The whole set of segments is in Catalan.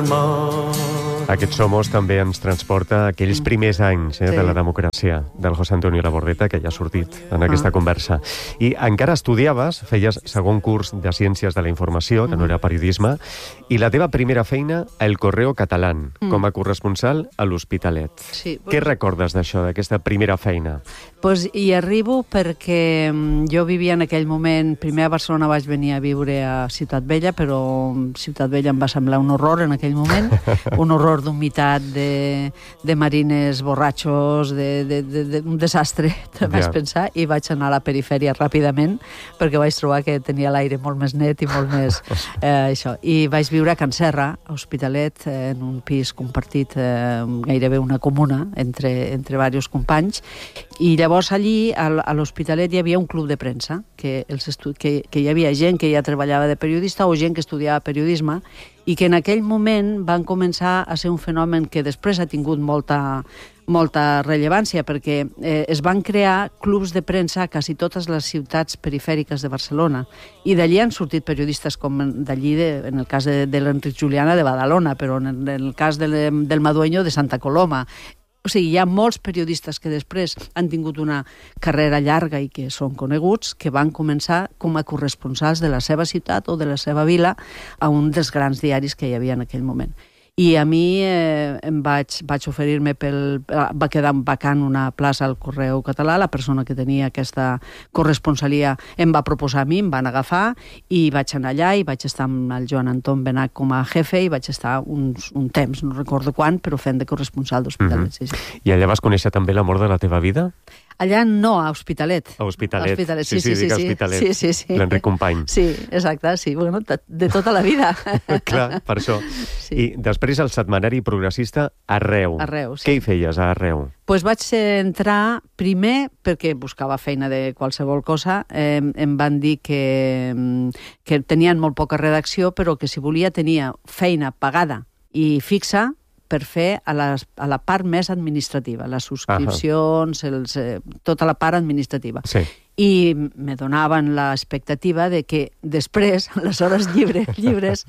Aquest Somos també ens transporta a aquells primers anys de la democràcia del José Antonio Labordeta, que ja ha sortit en aquesta conversa. I encara estudiaves, feies segon curs de Ciències de la Informació, que no era periodisme, i la teva primera feina, El Correo Catalán, com a corresponsal a l'Hospitalet. Sí. Què recordes d'això, d'aquesta primera feina? Pues hi arribo perquè jo vivia en aquell moment, primer a Barcelona vaig venir a viure a Ciutat Vella, però Ciutat Vella em va semblar un horror en aquell moment, un horror d'humitat, de marines borratxos, un desastre, vaig pensar, i vaig anar a la perifèria ràpidament, perquè vaig trobar que tenia l'aire molt més net i molt més això. I vaig viure a Can Serra, a Hospitalet, en un pis compartit, gairebé una comuna, entre diversos companys, i llavors allí, a l'Hospitalet, hi havia un club de premsa, que hi havia gent que ja treballava de periodista o gent que estudiava periodisme, i que en aquell moment van començar a ser un fenomen que després ha tingut molta rellevància, perquè es van crear clubs de premsa a quasi totes les ciutats perifèriques de Barcelona, i d'allí han sortit periodistes com d'allí, en el cas de l'Enric Juliana, de Badalona, però en el cas del Madueño, de Santa Coloma. O sigui, hi ha molts periodistes que després han tingut una carrera llarga i que són coneguts, que van començar com a corresponsals de la seva ciutat o de la seva vila a un dels grans diaris que hi havia en aquell moment. I a mi vaig oferir-me va quedar vacant una plaça al Correu Català, la persona que tenia aquesta corresponsalia em va proposar a mi, em van agafar, i vaig anar allà i vaig estar amb el Joan Anton Benach com a jefe i vaig estar un temps, no recordo quan, però fent de corresponsal d'Hospitalet. Sí. I allà vas conèixer també l'amor de la teva vida? Allà no, a Hospitalet. A Hospitalet. Sí. Hospitalet. Sí. L'Enric Company. Sí, exacte, sí. Bueno, de tota la vida. Clar, per això. Sí. I després el setmanari progressista Arreu. Arreu, sí. Què hi feies a Arreu? Pues vaig entrar primer perquè buscava feina de qualsevol cosa. Em van dir que tenien molt poca redacció, però que si volia tenia feina pagada i fixa per fer a la part més administrativa, les subscripcions, tota la part administrativa. Sí. I me donaven l'expectativa de que després, a les hores lliures,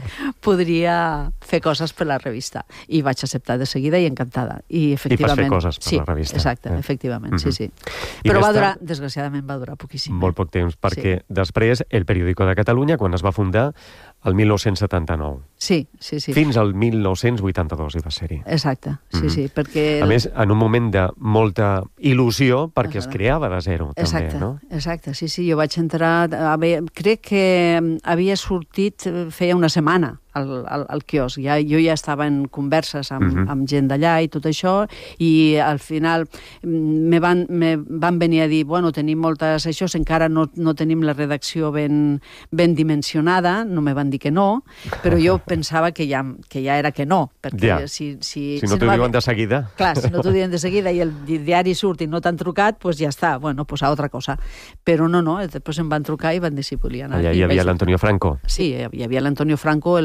podria fer coses per la revista. I vaig acceptar de seguida i encantada. I efectivament... I vas fer coses per la revista. Sí, exacte, efectivament, sí. Però desgraciadament va durar poquíssim. Molt poc temps, perquè després el Periódico de Catalunya, quan es va fundar, el 1979. Sí. Fins al 1982 hi va ser-hi. Exacte, sí, perquè... A més, en un moment de molta il·lusió, perquè es creava de zero, també, no? Exacte, sí, jo vaig entrar... Crec que havia sortit feia una setmana al quiosc. Jo ja estava en converses amb gent d'allà i tot això, i al final me van venir a dir, bueno, tenim moltes això, encara no tenim la redacció ben dimensionada, no me van dir que no, però jo pensava que ja era que no, perquè si no t'ho diuen de seguida. Clar, si no t'ho diuen de seguida i el diari surt i no t'han trucat, doncs ja està, bueno, pues a altra cosa. Però no, després em van trucar i van dir si volien anar. Allà hi havia l'Antonio Franco. Sí, hi havia l'Antonio Franco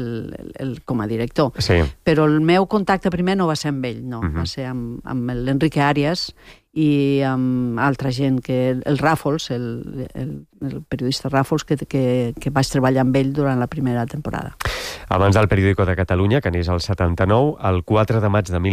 com a director. Sí. Però el meu contacte primer no va ser amb ell, no. Va ser amb l'Enrique Arias i amb altra gent, el Ràfols, el periodista Ràfols, que vaig treballar amb ell durant la primera temporada. Abans del Periódico de Catalunya, que neix al 79, el 4 de maig de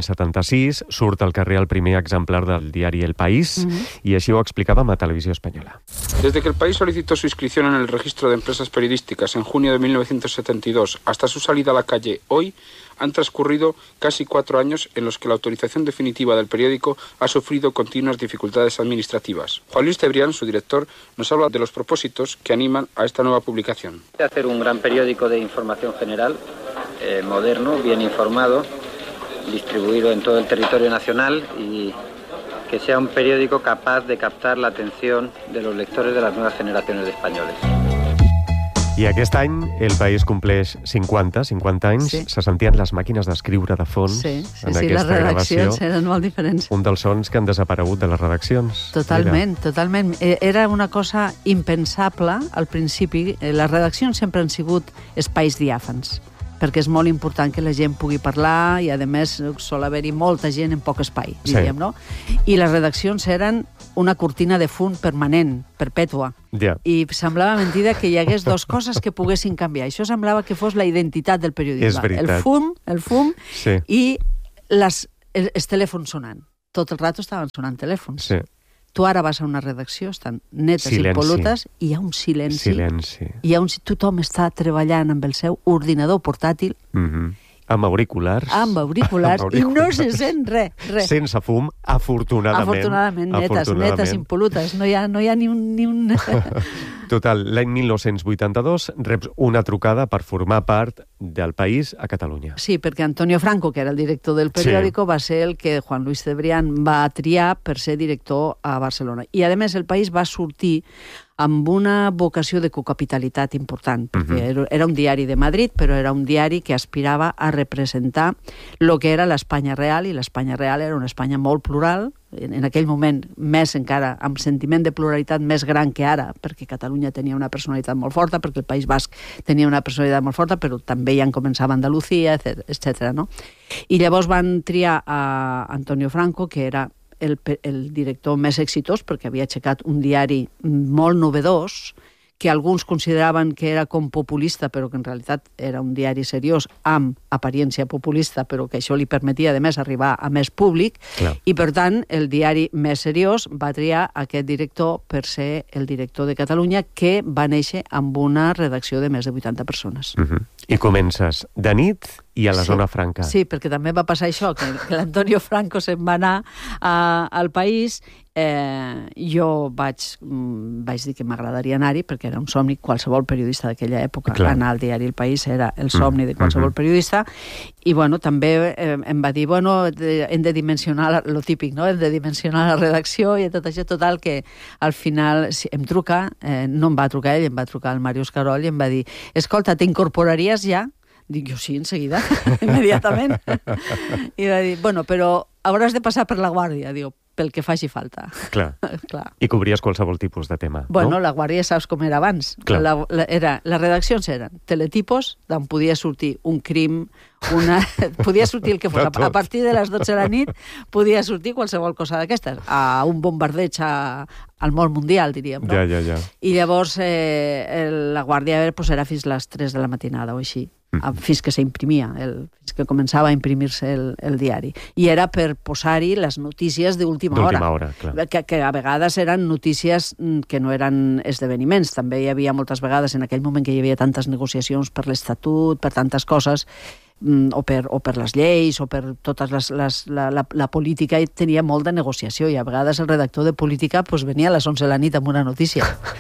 1976 surt al carrer el primer exemplar del diari El País, i així ho explicàvem a Televisió Espanyola. Desde que el país solicitó su inscripción en el registro de empresas periodísticas en junio de 1972 hasta su salida a la calle hoy, han transcurrido casi 4 años en los que la autorización definitiva del periódico ha sufrido continuas dificultades administrativas. Juan Luis Cebrián, su director, nos habla de los propósitos que animan a esta nueva publicación. Hacer un gran periódico de información general, moderno, bien informado, distribuido en todo el territorio nacional y que sea un periódico capaz de captar la atención de los lectores de las nuevas generaciones de españoles. I aquest any el País compleix 50 anys, se sentien les màquines d'escriure de fons en aquesta les redaccions eren molt diferents. Un dels sons que han desaparegut de les redaccions. Totalment. Era una cosa impensable al principi. Les redaccions sempre han sigut espais diàfans. perquè és molt important que la gent pugui parlar i, a més, sol haver-hi molta gent en poc espai, diríem, no? I les redaccions eren una cortina de fum permanent, perpètua. I semblava mentida que hi hagués dues coses que poguessin canviar. Això semblava que fos la identitat del periodisme. És veritat. El fum i els telèfons sonant. Tot el rato estaven sonant telèfons. Tu ara vas a una redacció, estan netes i impolutes, i hi ha un silenci. Tothom està treballant amb el seu ordinador portàtil. Amb auriculars. I no se sent res. Sense fum, afortunadament. Afortunadament, netes impolutes. No hi ha ni un... Total, l'any 1982 reps una trucada per formar part del País a Catalunya. Sí, perquè Antonio Franco, que era el director del periòdico, va ser el que Juan Luis Cebrián va triar per ser director a Barcelona. I, a més, el País va sortir amb una vocació de cocapitalitat important, perquè era un diari de Madrid, però era un diari que aspirava a representar el que era l'Espanya real, i l'Espanya real era una Espanya molt plural, en aquell moment més encara, amb sentiment de pluralitat més gran que ara, perquè Catalunya tenia una personalitat molt forta, perquè el País Basc tenia una personalitat molt forta, però també ja en començava Andalucía, etc. No? I llavors van triar a Antonio Franco, que era el director més exitós, perquè havia aixecat un diari molt novedós, que alguns consideraven que era com populista, però que en realitat era un diari seriós, amb apariència populista, però que això li permetia, a més, arribar a més públic, i, per tant, el diari més seriós va triar aquest director per ser el director de Catalunya, que va néixer amb una redacció de més de 80 persones. I comences de nit i a la zona franca. Sí, perquè també va passar això, que l'Antonio Franco se'n va anar al País. Jo vaig dir que m'agradaria anar-hi, perquè era un somni, qualsevol periodista d'aquella època. Anar al diari El País era el somni de qualsevol periodista. I, també em va dir, hem de dimensionar, lo típic, no? Hem de dimensionar la redacció i tot això. Total, que al final em truca, no em va trucar ell, em va trucar el Màrius Caroll i em va dir, escolta, t'incorporaries ja? Dic, jo sí, enseguida, immediatament. I va dir, però hauràs de passar per la guàrdia, diu, pel que faci falta. Clar. I cobries qualsevol tipus de tema, no? La guàrdia saps com era abans. Les redaccions eren teletipos, d'on podia sortir un crim, podia sortir el que fos. A partir de les 12 de la nit podia sortir qualsevol cosa d'aquestes. A un bombardeig al món mundial, diríem, no? Ja. I llavors la guàrdia era fins a les 3 de la matinada o així, fins que s'imprimia, fins que començava a imprimir-se el diari. I era per posar-hi les notícies d'última hora. Que a vegades eren notícies que no eren esdeveniments. També hi havia moltes vegades, en aquell moment que hi havia tantes negociacions per l'Estatut, per tantes coses, o per les lleis, o per tota la política, i tenia molt de negociació, i a vegades el redactor de política venia a les 11 de la nit amb una notícia.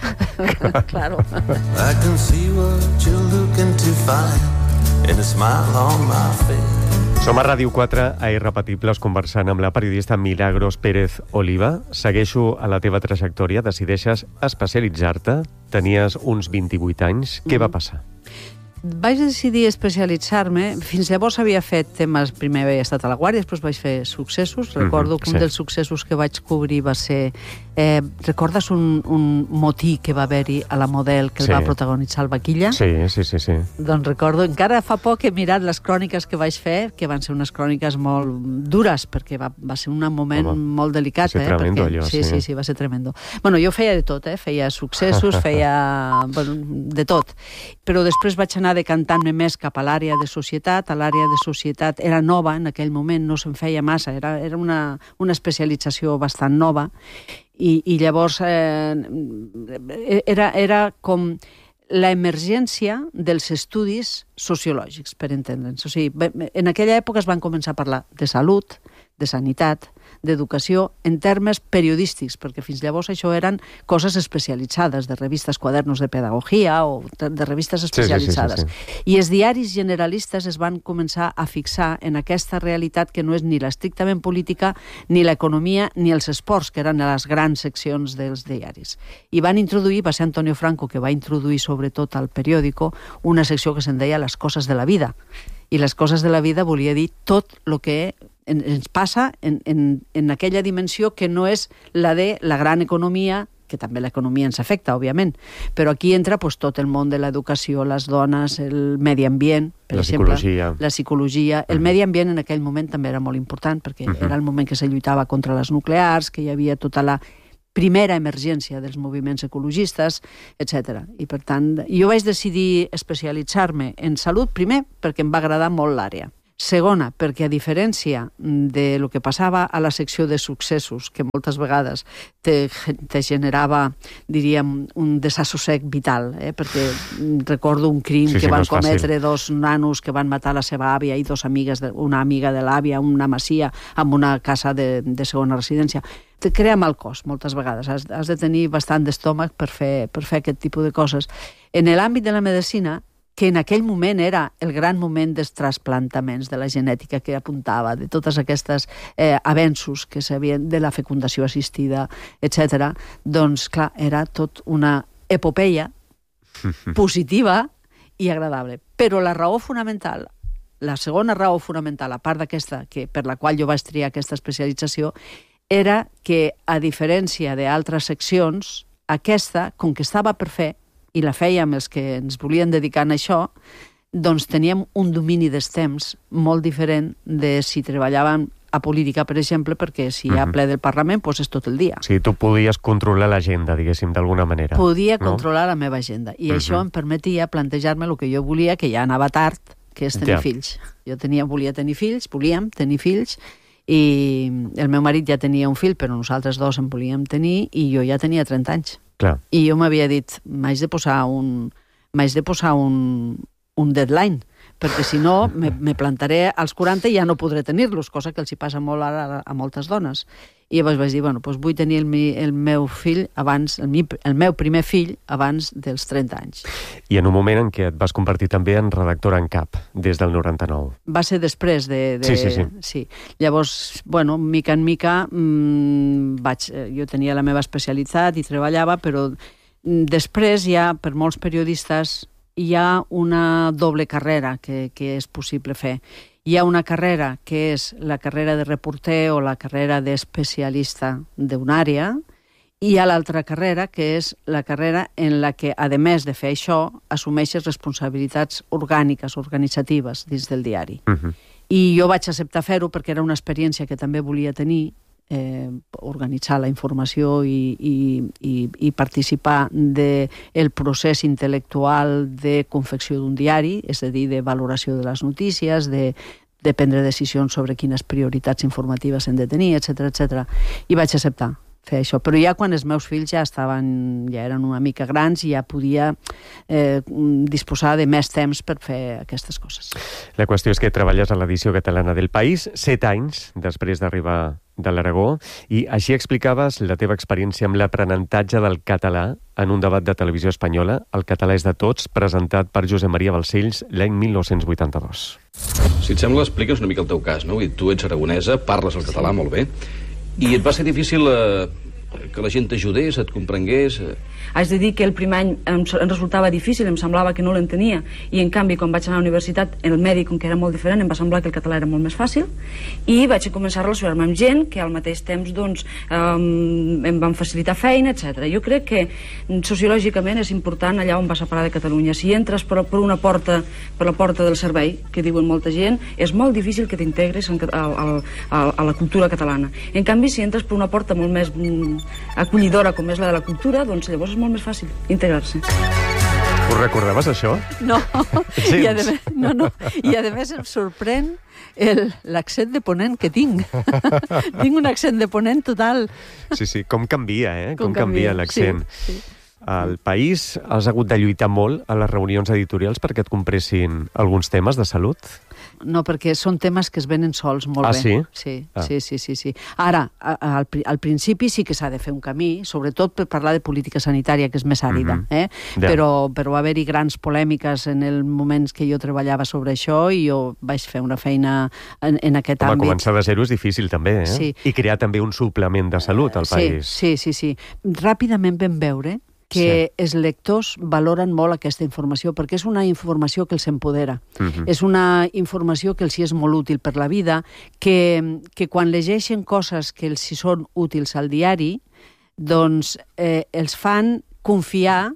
Claro. I can see what you're looking to find and a smile on my face. Som a Ràdio 4, a Irrepetibles, conversant amb la periodista Milagros Pérez Oliva. Segueixo a la teva trajectòria, decideixes especialitzar-te, tenies uns 28 anys. Què va passar? Vaig decidir especialitzar-me. Fins llavors havia fet temes, primer havia estat a la Guàrdia, després vaig fer successos. Recordo que un dels successos que vaig cobrir va ser... recordes un motí que va haver-hi a la Model que el va protagonitzar el Vaquilla? Sí. Doncs recordo, encara fa poc he mirat les cròniques que vaig fer, que van ser unes cròniques molt dures, perquè va ser un moment molt delicat. Va ser tremendo, allò. Sí, va ser tremendo. Jo feia de tot, feia successos, feia de tot. Però després vaig anar decantant-me més cap a l'àrea de societat. A l'àrea de societat era nova, en aquell moment no se'n feia massa, era una especialització bastant nova, i llavors era com la emergència dels estudis sociològics, per entendre'ns. O sigui, en aquella època es van començar a parlar de salut, de sanitat, d'educació, en termes periodístics, perquè fins llavors això eren coses especialitzades, de revistes, quadernos de pedagogia o de revistes especialitzades. Sí. I els diaris generalistes es van començar a fixar en aquesta realitat que no és ni l'estrictament política, ni l'economia, ni els esports, que eren les grans seccions dels diaris. I van introduir, va ser Antonio Franco que va introduir sobretot al periòdico una secció que se'n deia Les coses de la vida. I les coses de la vida volia dir tot el que ens passa en aquella dimensió que no és la de la gran economia que també l'economia ens afecta, òbviament, però aquí entra tot el món de l'educació, les dones, el medi ambient, per exemple, la psicologia. El medi ambient en aquell moment també era molt important, perquè era el moment que se lluitava contra les nuclears, que hi havia tota la primera emergència dels moviments ecologistes, etc. I, per tant, jo vaig decidir especialitzar-me en salut, primer, perquè em va agradar molt l'àrea. Segona, perquè a diferència de lo que passava a la secció de successos, que moltes vegades te generava, diríem, un desassossec vital, perquè recordo un crim que van cometre dos nanos que van matar la seva àvia i una amiga de l'àvia, una masia, amb una casa de segona residència. Te crea mal cos, moltes vegades. Has de tenir bastant d'estómac per fer aquest tipus de coses. En l'àmbit de la medicina, que en aquell moment era el gran moment dels trasplantaments, de la genètica que apuntava, de totes aquestes avenços que s'havien de la fecundació assistida, etc. Doncs, clar, era tot una epopeia positiva i agradable. Però la raó fonamental, la segona raó fonamental, a part d'aquesta, per la qual jo vaig triar aquesta especialització, era que, a diferència d'altres seccions, aquesta, com que estava per fer, i la fèiem els que ens volien dedicar a això, doncs teníem un domini dels temps molt diferent de si treballàvem a política, per exemple, perquè si hi ha ple del Parlament, doncs és tot el dia. Sí, tu podies controlar l'agenda, diguéssim, d'alguna manera. Podia controlar la meva agenda, i això em permetia plantejar-me el que jo volia, que ja anava tard, que és tenir fills. Jo volíem tenir fills, i el meu marit ja tenia un fill, però nosaltres dos en volíem tenir, i jo ja tenia 30 anys. Clar. I jo m'havia dit, m'haig de posar un deadline, perquè si no me plantaré als 40 i ja no podré tenir-los, cosa que els hi passa molt ara a moltes dones. I llavors vaig dir, vull tenir el meu fill abans, el meu primer fill abans dels 30 anys. I en un moment en què et vas convertir també en redactora en cap, des del 99. Va ser després de... Sí. Llavors, mica en mica, jo tenia la meva especialitat i treballava, però després ja, per molts periodistes, hi ha una doble carrera que és possible fer. Hi ha una carrera que és la carrera de reporter o la carrera d'especialista d'una àrea, i hi ha l'altra carrera que és la carrera en la que, a més de fer això, assumeixes responsabilitats orgàniques, organitzatives dins del diari. I jo vaig acceptar fer-ho perquè era una experiència que també volia tenir, organitzar la informació i participar del procés intel·lectual de confecció d'un diari, és a dir, de valoració de les notícies, de prendre decisions sobre quines prioritats informatives hem de tenir, etc. I vaig acceptar fer això. Però ja quan els meus fills ja eren una mica grans i ja podia disposar de més temps per fer aquestes coses. La qüestió és que treballes a l'edició catalana del País 7 anys després d'arribar de l'Aragó, i així explicaves la teva experiència amb l'aprenentatge del català en un debat de televisió espanyola, El català és de tots, presentat per Josep Maria Balcells l'any 1982. Si et sembla, expliques una mica el teu cas, no? Tu ets aragonesa, parles el català molt bé, i et va ser difícil que la gent t'ajudés, et comprengués... Haig de dir que el primer any em resultava difícil, em semblava que no l'entenia, i en canvi quan vaig anar a la universitat, el medi, com que era molt diferent, em va semblar que el català era molt més fàcil, i vaig començar a relacionar-me amb gent que al mateix temps em van facilitar feina, etc. Jo crec que sociològicament és important allà on vas a parar de Catalunya. Si entres per la porta del servei, que diuen molta gent, és molt difícil que t'integris a la cultura catalana. En canvi, si entres per una porta molt més acollidora com és la de la cultura, doncs llavors és molt més fàcil integrar-se. Ho recordaves, això? No. I a més em sorprèn l'accent de Ponent que tinc. Tinc un accent de Ponent total. Sí, com canvia, Com canvia l'accent. Sí. Al País has hagut de lluitar molt a les reunions editorials perquè et compressin alguns temes de salut? No, perquè són temes que es venen sols molt bé. Sí. Ara, al principi sí que s'ha de fer un camí, sobretot per parlar de política sanitària, que és més àrida, però va haver-hi grans polèmiques en els moments que jo treballava sobre això i jo vaig fer una feina en aquest àmbit. Començar de zero és difícil també, Sí. I crear també un suplement de salut al País. Sí. Ràpidament vam veure que els lectors valoren molt aquesta informació, perquè és una informació que els empodera. És una informació que els és molt útil per la vida, que quan llegeixen coses que els són útils al diari, doncs els fan confiar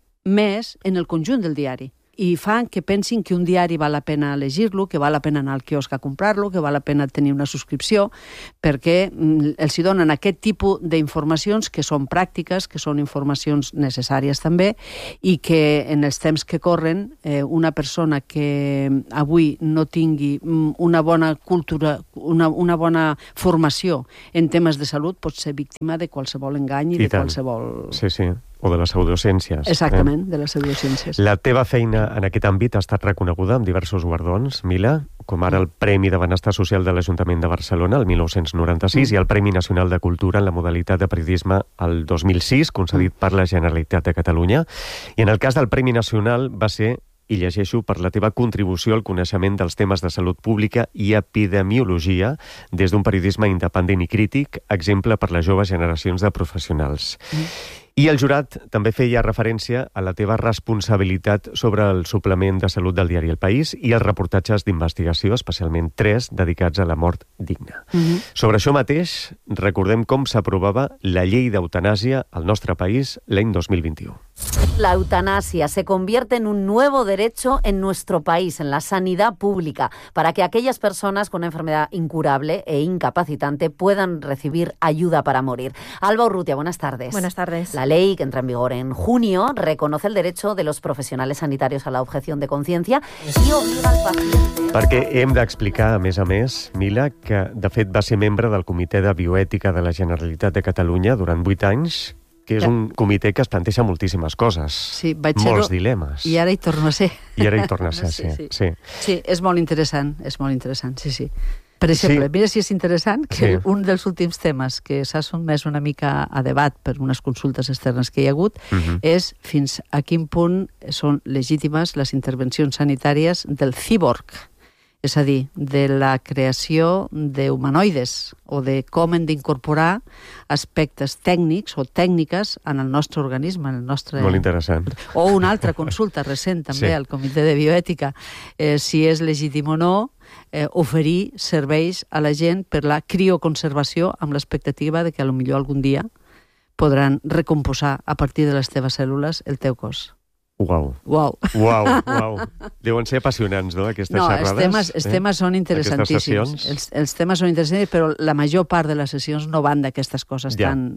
més en el conjunt del diari i fan que pensin que un diari val la pena llegir-lo, que val la pena anar al quiosc a comprar-lo, que val la pena tenir una subscripció, perquè els hi donen aquest tipus d'informacions que són pràctiques, que són informacions necessàries també, i que en els temps que corren una persona que avui no tingui una bona cultura, una bona formació en temes de salut pot ser víctima de qualsevol engany i de qualsevol... Sí. O de les pseudociències. Exactament, de les pseudociències. La teva feina en aquest àmbit ha estat reconeguda amb diversos guardons, Mila, com ara el Premi de Benestar Social de l'Ajuntament de Barcelona, el 1996, i el Premi Nacional de Cultura en la modalitat de periodisme el 2006, concedit per la Generalitat de Catalunya. I en el cas del Premi Nacional va ser, i llegeixo, per la teva contribució al coneixement dels temes de salut pública i epidemiologia des d'un periodisme independent i crític, exemple per les joves generacions de professionals. I el jurat també feia referència a la teva responsabilitat sobre el suplement de salut del diari El País i els reportatges d'investigació, especialment 3 dedicats a la mort digna. Sobre això mateix, recordem com s'aprovava la llei d'eutanàsia al nostre país l'any 2021. La eutanasia se convierte en un nuevo derecho en nuestro país, en la sanidad pública, para que aquellas personas con una enfermedad incurable e incapacitante puedan recibir ayuda para morir. Alba Urrutia, buenas tardes. Buenas tardes. La ley, que entra en vigor en junio, reconoce el derecho de los profesionales sanitarios a la objeción de conciencia y obliga al paciente... Perquè hem d'explicar, a més, Mila, que de fet va ser membre del Comitè de Bioètica de la Generalitat de Catalunya durant 8 anys, que és un comitè que es planteja moltíssimes coses, sí, molts dilemes. I ara hi torna a ser. I ara hi torna a ser, sí. Sí, és molt interessant, sí. Per exemple, mira si és interessant que un dels últims temes que s'ha sotmès una mica a debat per unes consultes externes que hi ha hagut és fins a quin punt són legítimes les intervencions sanitàries del cíborg, és a dir, de la creació d'humanoides o de com hem d'incorporar aspectes tècnics o tècniques en el nostre organisme, en el nostre... Molt interessant. O una altra consulta recent també al Comitè de Bioètica, si és legítim o no oferir serveis a la gent per la crioconservació amb l'expectativa de que potser algun dia podran recomposar a partir de les teves cèl·lules el teu cos. Uau. Deuen ser apassionants, no, aquestes xerrades? Els temes són interessantíssims. Els temes són interessants, però la major part de les sessions no van d'aquestes coses tan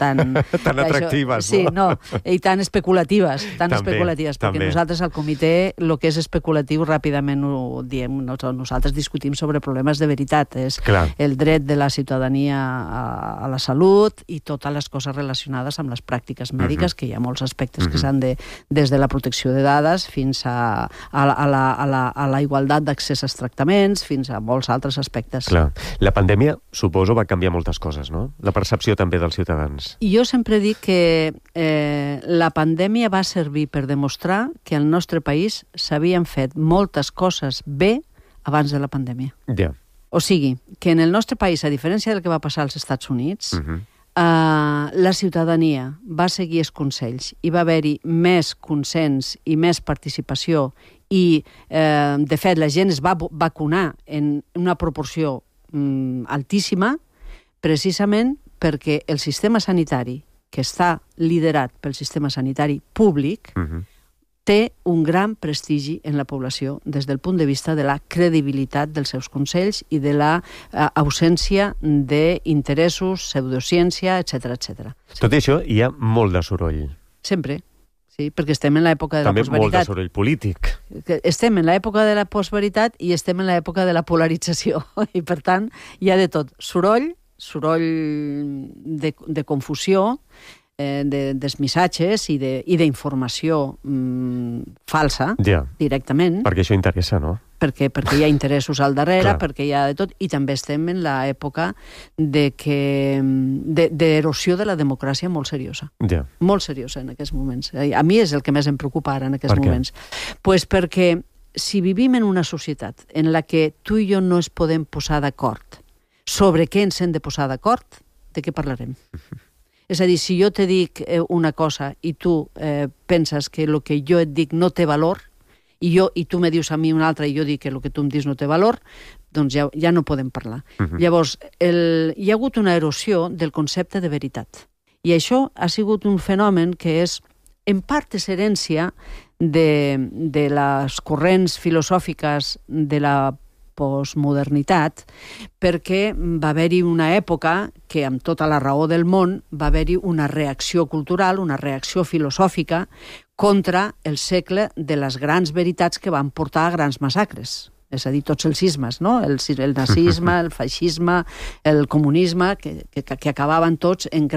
atractives, no? I tan especulatives, perquè nosaltres al comitè el que és especulatiu ràpidament ho diem, nosaltres discutim sobre problemes de veritat, és el dret de la ciutadania a la salut i totes les coses relacionades amb les pràctiques mèdiques, que hi ha molts aspectes que s'han de, des de la protecció de dades fins a la igualtat d'accés als tractaments, fins a molts altres aspectes. Clar. La pandèmia, suposo, va canviar moltes coses, no? La percepció també dels ciutadans. Jo sempre dic que la pandèmia va servir per demostrar que al nostre país s'havien fet moltes coses bé abans de la pandèmia. O sigui, que en el nostre país, a diferència del que va passar als Estats Units, la ciutadania va seguir els consells i va haver-hi més consens i més participació i, de fet, la gent es va vacunar en una proporció altíssima precisament perquè el sistema sanitari, que està liderat pel sistema sanitari públic, té un gran prestigi en la població des del punt de vista de la credibilitat dels seus consells i de l'ausència d'interessos, pseudociència, etc. Tot això hi ha molt de soroll. Sempre, sí, perquè estem en l'època de la postveritat. També molt de soroll polític. Estem en l'època de la postveritat i estem en l'època de la polarització. I, per tant, hi ha de tot. Soroll de confusió, dels missatges i d'informació falsa, directament. Perquè això interessa, no? Perquè hi ha interessos al darrere, perquè hi ha de tot, i també estem en l'època d'erosió de la democràcia molt seriosa. Molt seriosa en aquests moments. A mi és el que més em preocupa ara en aquests moments. Pues perquè si vivim en una societat en la que tu i jo no es podem posar d'acord sobre què ens hem de posar d'acord, de què parlarem? És a dir, si jo te dic una cosa i tu penses que el que jo et dic no té valor, i tu me dius a mi una altra i jo dic que el que tu em dius no té valor, doncs ja no podem parlar. Llavors, hi ha hagut una erosió del concepte de veritat. I això ha sigut un fenomen que és, en part, és herència de les corrents filosòfiques de la postmodernitat, perquè va haver-hi una època que, amb tota la raó del món, va haver-hi una reacció cultural, una reacció filosòfica contra el segle de les grans veritats que van portar a grans massacres. És a dir, tots els sismes, no? El nazisme, el feixisme, el comunisme, que acabaven tots en